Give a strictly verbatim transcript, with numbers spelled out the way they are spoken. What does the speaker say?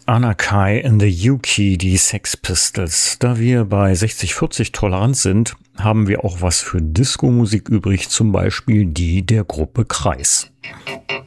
Anna Kai in the U-Key, die Sex Pistols. Da wir bei sechzig vierzig tolerant sind, haben wir auch was für Disco-Musik übrig, zum Beispiel die der Gruppe Kreis.